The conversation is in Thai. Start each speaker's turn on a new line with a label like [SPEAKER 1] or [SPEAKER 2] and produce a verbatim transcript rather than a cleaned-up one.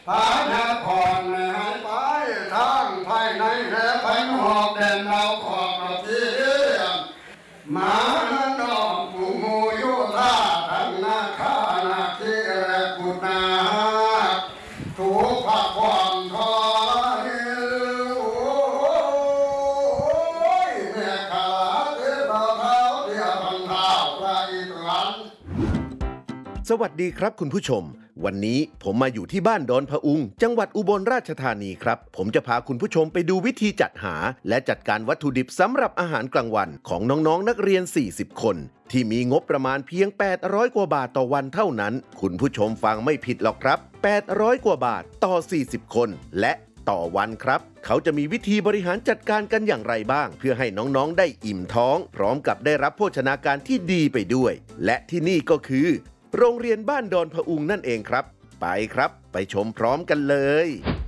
[SPEAKER 1] พระนครหายไปทางภายในแห่พันหอกแดนเราขอบเราที่หมาดอกมูมูโยธาทั้งนาคานาคีและกุณาถูกพระความทอ
[SPEAKER 2] สวัสดีครับคุณผู้ชมวันนี้ผมมาอยู่ที่บ้านดอนพะอุงจังหวัดอุบลราชธานีครับผมจะพาคุณผู้ชมไปดูวิธีจัดหาและจัดการวัตถุดิบสำหรับอาหารกลางวันของน้องๆ น, นักเรียนสี่สิบคนที่มีงบประมาณเพียงแปดร้อยกว่าบาทต่อวันเท่านั้นคุณผู้ชมฟังไม่ผิดหรอกครับแปดร้อยกว่าบาทต่อสี่สิบคนและต่อวันครับเขาจะมีวิธีบริหารจัดการกันอย่างไรบ้างเพื่อให้น้องๆได้อิ่มท้องพร้อมกับได้รับโภชนาการที่ดีไปด้วยและที่นี่ก็คือโรงเรียนบ้านดอนพะอุงนั่นเองครับไปครับไปชมพร้อมกันเลย